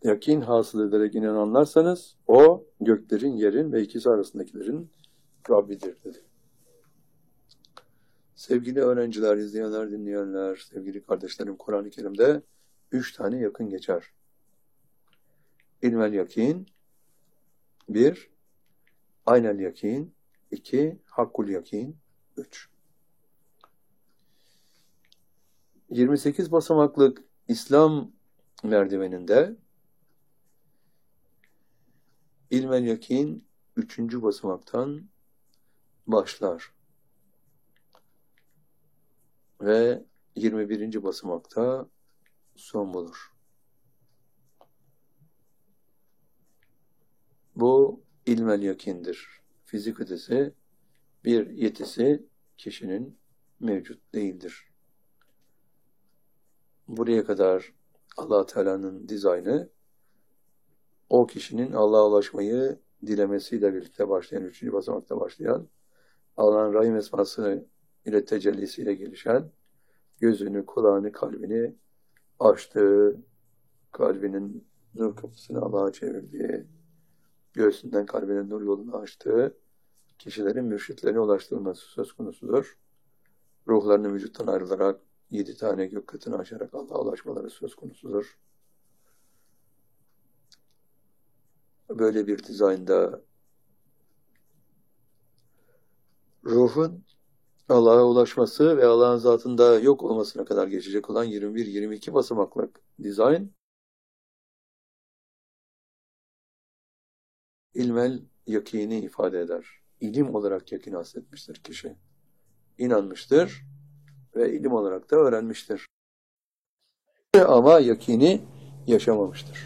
yakin hasıl ederek inananlarsanız o göklerin, yerin ve ikisi arasındakilerin Rabbidir dedi. Sevgili öğrenciler, izleyenler, dinleyenler, sevgili kardeşlerim, Kur'an-ı Kerim'de 3 tane yakın geçer. İlmel yakin 1, aynel yakin 2, hakkul yakin 3. 28 basamaklık İslam merdiveninde ilmel yakin 3. basamaktan başlar ve 21. basamakta son bulur. Bu ilmel yakindir. Fizik ötesi bir yetisi kişinin mevcut değildir. Buraya kadar Allah Teala'nın dizaynı o kişinin Allah'a ulaşmayı dilemesiyle birlikte başlayan, 3. basamakta başlayan, Allah'ın Rahim esması ile tecellisiyle gelişen, gözünü, kulağını, kalbini açtığı, kalbinin nur kapısını Allah'a çevirdiği, göğsünden kalbine nur yolunu açtığı kişilerin mürşitlerine ulaştırılması söz konusudur. Ruhlarının vücuttan ayrılarak 7 tane gök katını aşarak Allah'a ulaşmaları söz konusudur. Böyle bir dizaynda ruhun Allah'a ulaşması ve Allah'ın zatında yok olmasına kadar geçecek olan 21-22 basamaklık dizayn ilmel yakini ifade eder. İlim olarak yakin hasletmiştir kişi. İnanmıştır ve ilim olarak da öğrenmiştir. Ama yakini yaşamamıştır.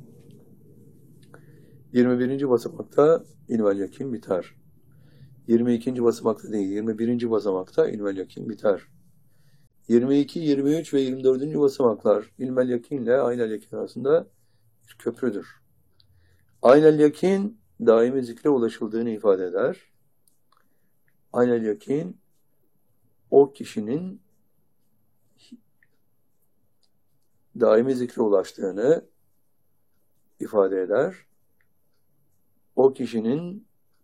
21. basamakta ilmel yakin biter. 22. basamakta değil, 21. basamakta ilmel yakin biter. 22, 23 ve 24. basamaklar ilmel yakin ile aynel yakin arasında bir köprüdür. Aynel yakin daimi zikre ulaşıldığını ifade eder. Aynel yakin o kişinin daimi zikre ulaştığını ifade eder. O kişinin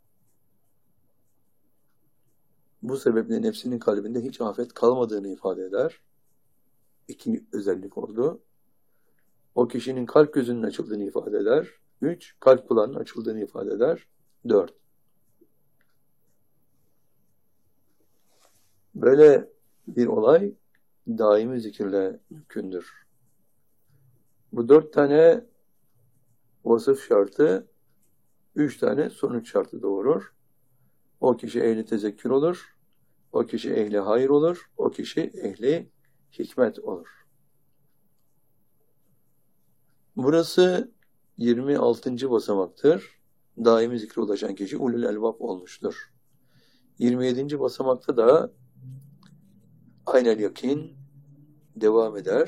bu sebeple nefsinin kalbinde hiç afet kalmadığını ifade eder. 2 özellik oldu. O kişinin kalp gözünün açıldığını ifade eder. 3, kalp kulağının açıldığını ifade eder. 4. Böyle bir olay daimi zikirle mümkündür. Bu 4 tane vasıf şartı 3 tane sonuç şartı doğurur. O kişi ehli tezekkür olur. O kişi ehli hayır olur. O kişi ehli hikmet olur. Burası 26. basamaktır. Daimi zikre ulaşan kişi ulul elbab olmuştur. 27. basamakta da aynel yakin devam eder.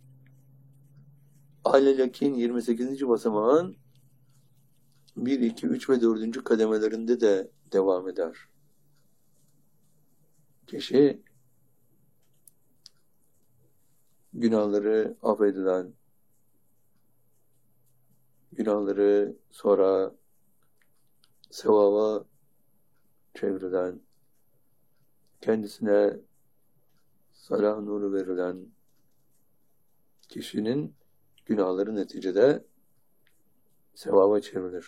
Aynel yakin 28. basamağın 1, 2, 3 ve 4. kademelerinde de devam eder. Kişi günahları affedilen, günahları sonra sevaba çevrilen, kendisine salah nuru verilen kişinin günahları neticede sevaba çevrilir.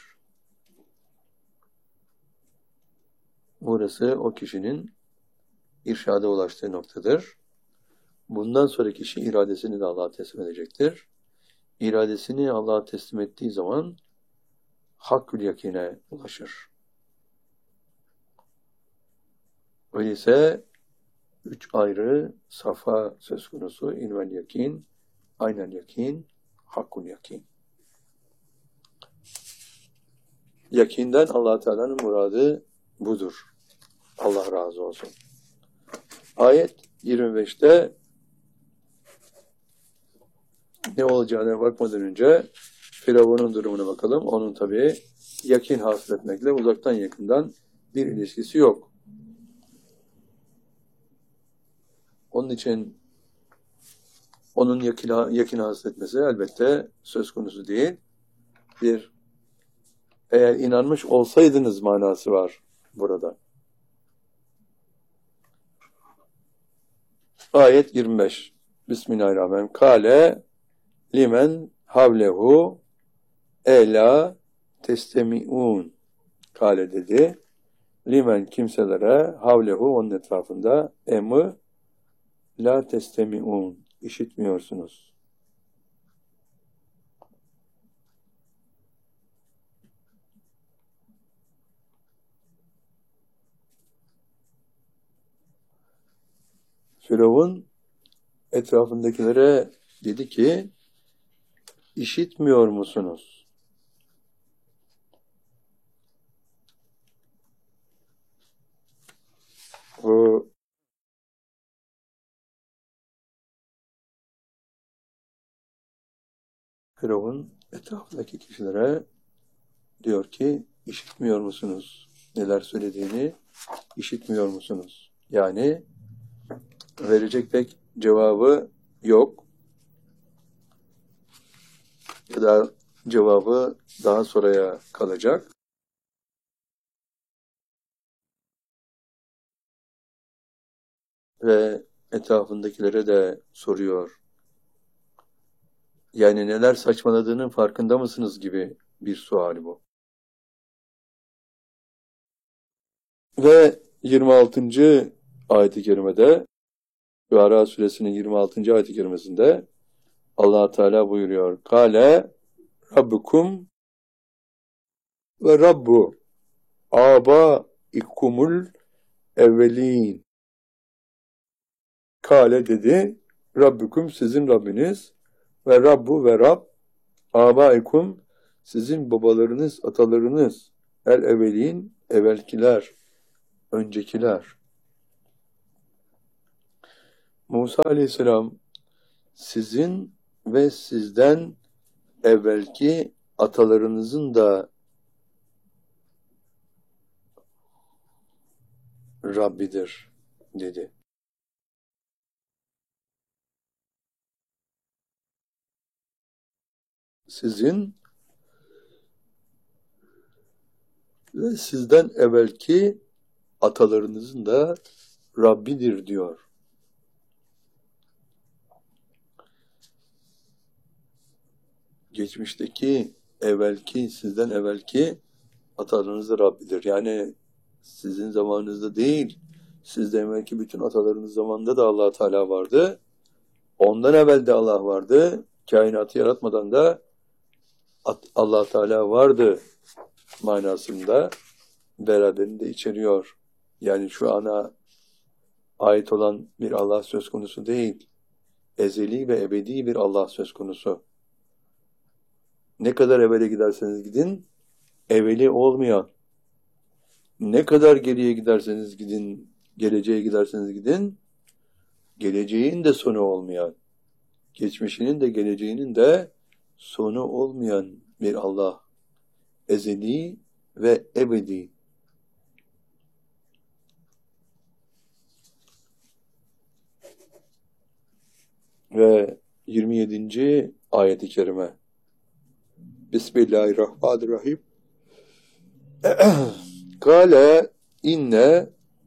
Burası o kişinin irşada ulaştığı noktadır. Bundan sonra kişi iradesini de Allah'a teslim edecektir. İradesini Allah'a teslim ettiği zaman hakkül yakine ulaşır. Öyleyse 3 ayrı safa söz konusu: ilmel yakin, aynel yakin, hakkul yakin. Yakinden Allah Teala'nın muradı budur. Allah razı olsun. Ayet 25'te ne olacağına bakmadan önce Firavun'un durumuna bakalım. Onun tabii yakin hasıl etmekle uzaktan yakından bir ilişkisi yok. Onun için onun yakini hasretmesi elbette söz konusu değil. Eğer inanmış olsaydınız manası var burada. Ayet 25. Bismillahirrahmanirrahim. Kale limen havlehu ela testemi'un. Kale dedi. Limen kimselere havlehu onun etrafında la testemi'un. İşitmiyorsunuz. Firavun etrafındakilere dedi ki işitmiyor musunuz? O Firavun etrafındaki kişilere diyor ki işitmiyor musunuz? Neler söylediğini işitmiyor musunuz? Yani verecek pek cevabı yok. Ya da cevabı daha sonraya kalacak. Ve etrafındakilere de soruyor. Yani neler saçmaladığının farkında mısınız gibi bir suali bu. Ve 26. ayet-i kerimede, Şuara suresinin 26. ayet-i kerimesinde Allah Teala buyuruyor. Kale Rabbukum ve Rabbu abaikumul evvelin. Kale dedi, Rabbukum sizin Rabbiniz ve Rabbu ve Rab abaikum sizin babalarınız, atalarınız el evvelin, evvelkiler, öncekiler. Musa Aleyhisselam sizin ve sizden evvelki atalarınızın da Rabbidir dedi. Sizin ve sizden evvelki atalarınızın da Rabbidir diyor. Geçmişteki evvelki, sizden evvelki atalarınız da Rabbidir. Yani sizin zamanınızda değil, sizden evvelki bütün atalarınız zamanında da Allah Teala vardı. Ondan evvel de Allah vardı. Kainatı yaratmadan da Allah Teala vardı manasında beraberinde içeriyor. Yani şu ana ait olan bir Allah söz konusu değil. Ezeli ve ebedi bir Allah söz konusu. Ne kadar evvele giderseniz gidin, evveli olmayan. Ne kadar geriye giderseniz gidin, geleceğe giderseniz gidin, geleceğin de sonu olmayan, geçmişinin de geleceğinin de sonu olmayan bir Allah. Ezeli ve ebedi. Ve 27. ayet-i kerime. Bismillahirrahmanirrahim. Kale inne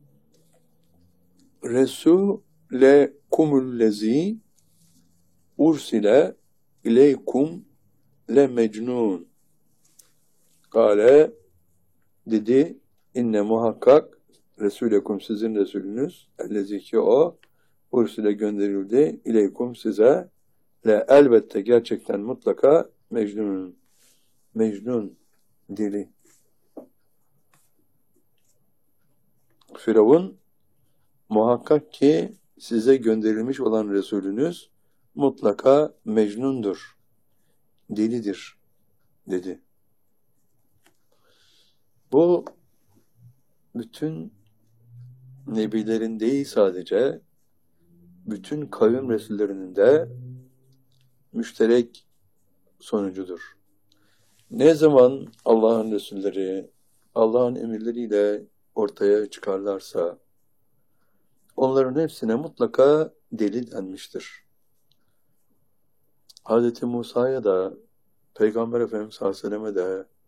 resulekumullezi ursile ileykum le mecnun. Kale dedi inne muhakkak Resulekum sizin Resulünüz ellezi ki o ursile gönderildi ileykum size le elbette gerçekten mutlaka Mecnun dili. Firavun muhakkak ki size gönderilmiş olan Resulünüz mutlaka Mecnun'dur, delidir dedi. Bu bütün nebilerin değil sadece bütün kavim Resullerinin de müşterek sonucudur. Ne zaman Allah'ın Resulleri Allah'ın emirleriyle ortaya çıkarlarsa onların hepsine mutlaka deli denmiştir. Hz. Musa'ya da, Peygamber Efendimiz sallallahu aleyhi ve selleme de,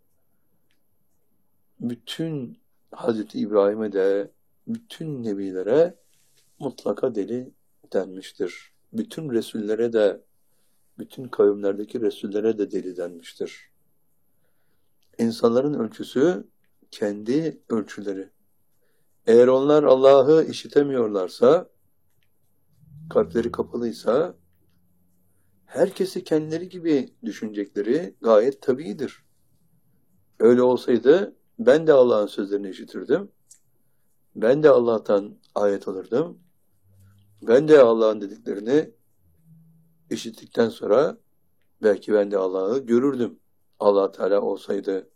bütün Hz. İbrahim'e de, bütün nebilere mutlaka deli denmiştir. Bütün Resullere de, bütün kavimlerdeki Resullere de deli denmiştir. İnsanların ölçüsü kendi ölçüleri. Eğer onlar Allah'ı işitemiyorlarsa, kalpleri kapalıysa, herkesi kendileri gibi düşünecekleri gayet tabiidir. Öyle olsaydı ben de Allah'ın sözlerini işitirdim. Ben de Allah'tan ayet alırdım. Ben de Allah'ın dediklerini işittikten sonra belki ben de Allah'ı görürdüm. Allah Teala olsaydı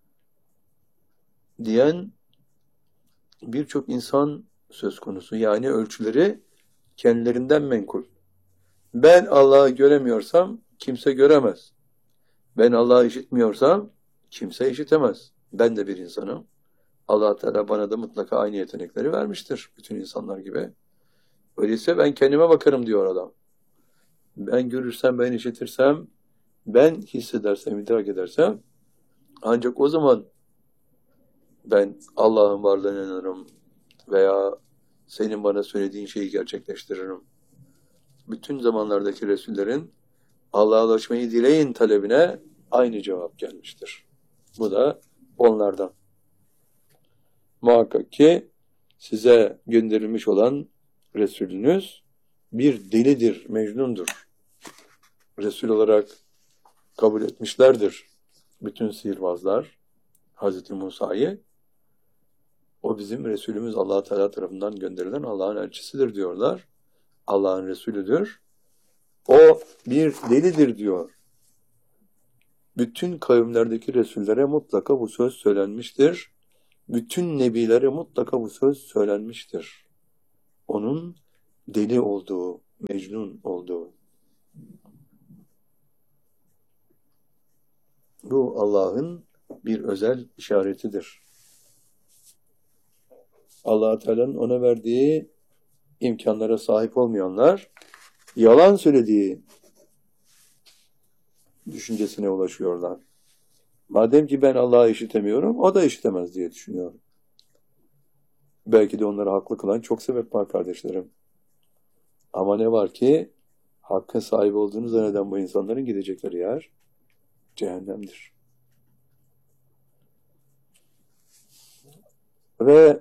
diyen birçok insan söz konusu. Yani ölçüleri kendilerinden menkul. Ben Allah'ı göremiyorsam kimse göremez. Ben Allah'ı işitmiyorsam kimse işitemez. Ben de bir insanım. Allah Teala bana da mutlaka aynı yetenekleri vermiştir bütün insanlar gibi. Öyleyse ben kendime bakarım diyor adam. Ben görürsem, ben işitirsem, ben hissedersem, idrak edersem ancak o zaman ben Allah'ın varlığına inanırım veya senin bana söylediğin şeyi gerçekleştiririm. Bütün zamanlardaki Resullerin Allah'a ulaşmayı dileyin talebine aynı cevap gelmiştir. Bu da onlardan. Muhakkak ki size gönderilmiş olan Resulünüz bir delidir, mecnundur. Resul olarak kabul etmişlerdir bütün sihirbazlar Hz. Musa'yı. O bizim Resulümüz, Allah Teala tarafından gönderilen Allah'ın elçisidir diyorlar. Allah'ın Resulüdür. O bir delidir diyor. Bütün kavimlerdeki Resullere mutlaka bu söz söylenmiştir. Bütün nebilere mutlaka bu söz söylenmiştir. Onun deli olduğu, mecnun olduğu. Bu Allah'ın bir özel işaretidir. Allah Teala'nın ona verdiği imkanlara sahip olmayanlar yalan söylediği düşüncesine ulaşıyorlar. Madem ki ben Allah'ı işitemiyorum, o da işitemez diye düşünüyorum. Belki de onları haklı kılan çok sebep var kardeşlerim. Ama ne var ki hakkın sahibi olduğunu zanneden bu insanların gidecekleri yer cehennemdir. Ve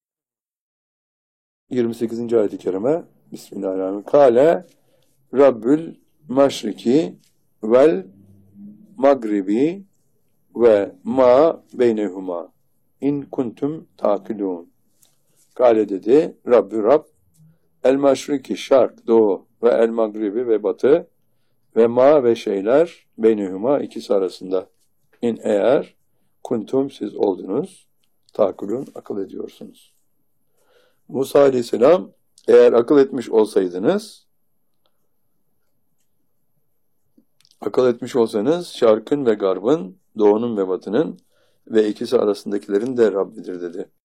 28. ayet-i kerime Bismillahirrahmanirrahim. Kale Rabbül Maşriki vel Magribi ve ma beynehuma in kuntum takilun. Kale dedi Rabbü Rab el maşriki şark doğu ve el magribi ve batı ve ma ve şeyler beynehuma ikisi arasında. İn eğer kuntum siz oldunuz takilun akıl ediyorsunuz. Musa aleyhisselam eğer akıl etmiş olsaydınız, akıl etmiş olsanız şarkın ve garbın, doğunun ve batının ve ikisi arasındakilerin de Rabbidir dedi.